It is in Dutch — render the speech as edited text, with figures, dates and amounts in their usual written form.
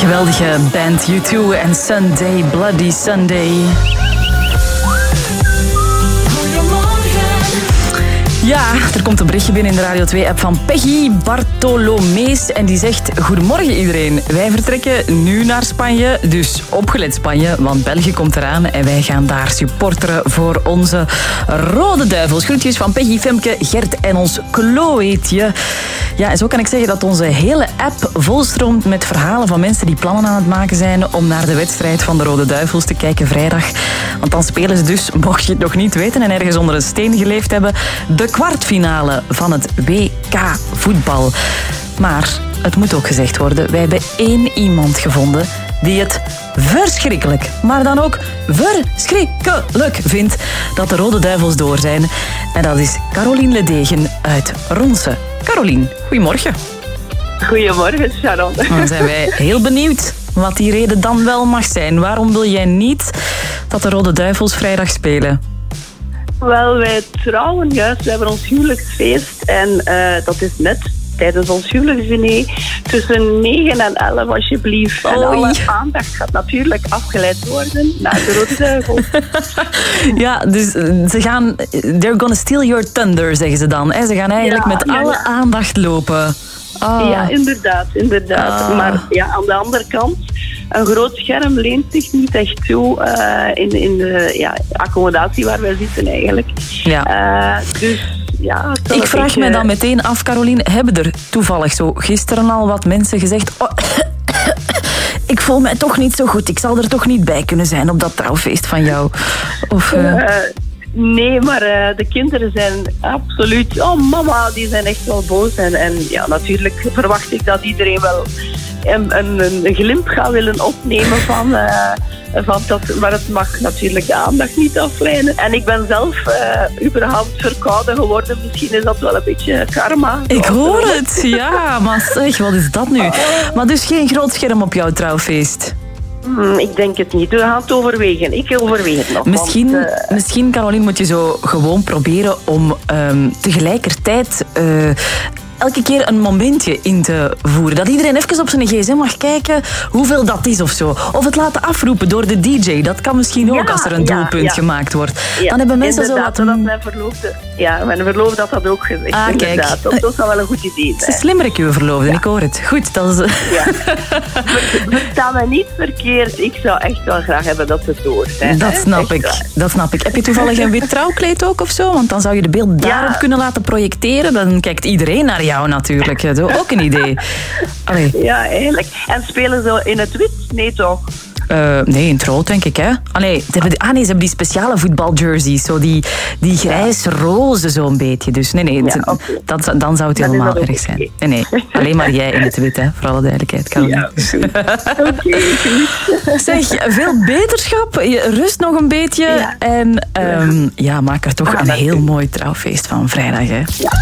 Geweldige band U2 en Sunday, Bloody Sunday. Ja, er komt een berichtje binnen in de Radio 2-app van Peggy Bartolomees. En die zegt, goedemorgen iedereen. Wij vertrekken nu naar Spanje, dus opgelet Spanje, want België komt eraan. En wij gaan daar supporteren voor onze Rode Duivels. Groetjes van Peggy, Femke, Gert en ons Chloeetje. Ja, en zo kan ik zeggen dat onze hele app volstroomt met verhalen van mensen die plannen aan het maken zijn om naar de wedstrijd van de Rode Duivels te kijken vrijdag. Want dan spelen ze dus, mocht je het nog niet weten en ergens onder een steen geleefd hebben, de kwartfinale van het WK voetbal. Maar het moet ook gezegd worden, wij hebben één iemand gevonden die het verschrikkelijk, maar dan ook verschrikkelijk vindt dat de Rode Duivels door zijn. En dat is Caroline Ledegen uit Ronse. Caroline, goedemorgen. Goedemorgen, Sharon. Dan zijn wij heel benieuwd wat die reden dan wel mag zijn. Waarom wil jij niet dat de Rode Duivels vrijdag spelen? Wel, wij trouwen juist. We hebben ons huwelijksfeest en dat is net tijdens ons huwelijksdiner tussen 9 en 11 alsjeblieft. En alle aandacht gaat natuurlijk afgeleid worden naar de Rode Duivels. Ja, dus ze gaan... They're gonna steal your thunder, zeggen ze dan. Ze gaan eigenlijk met alle aandacht lopen. Oh. Ja, inderdaad. Oh. Maar ja, aan de andere kant, een groot scherm leent zich niet echt toe in de accommodatie waar wij zitten eigenlijk. Ja. Dus... ja, ik vraag me dan meteen af, Caroline, hebben er toevallig zo gisteren al wat mensen gezegd... Oh, ik voel mij toch niet zo goed, ik zal er toch niet bij kunnen zijn op dat trouwfeest van jou? Of... Nee, maar de kinderen zijn absoluut... Oh, mama, die zijn echt wel boos. En ja, natuurlijk verwacht ik dat iedereen wel een glimp gaat willen opnemen van dat. Maar het mag natuurlijk de aandacht niet afleiden. En ik ben zelf überhaupt verkouden geworden. Misschien is dat wel een beetje karma. Ik hoor het, ja. Maar zeg, wat is dat nu? Maar dus geen groot scherm op jouw trouwfeest? Ik denk het niet. We gaan het overwegen. Ik overweeg het nog. Misschien, Caroline, moet je zo gewoon proberen om tegelijkertijd... elke keer een momentje in te voeren. Dat iedereen even op zijn gsm mag kijken hoeveel dat is of zo. Of het laten afroepen door de DJ. Dat kan misschien ook als er een doelpunt gemaakt wordt. Ja, dan hebben mensen zo wat... mijn verloofde had dat ook gezegd. Ah, inderdaad. Kijk. Dat zou wel een goed idee zijn. Het is slimmerik, uw verloofde. Ik hoor het. Goed, dat is... Ja. Versta me niet verkeerd. Ik zou echt wel graag hebben dat ze door zijn. Dat snap ik. Heb je toevallig een wit trouwkleed ook of zo? Want dan zou je de beeld daarop kunnen laten projecteren. Dan kijkt iedereen naar jou natuurlijk. Dat is ook een idee. Allee. Ja, eigenlijk. En spelen ze in het wit? Nee, toch? Nee, in het rood, denk ik, hè. Ze hebben die speciale voetbaljerseys. Zo die grijs-roze zo'n beetje. Dus nee, dan zou het helemaal erg zijn. Nee, alleen maar jij in het wit, hè. Voor alle duidelijkheid, Caroline. Ja, oké. Zeg, veel beterschap. Rust nog een beetje. Ja. En maak er toch een heel mooi trouwfeest van vrijdag, hè. Ja.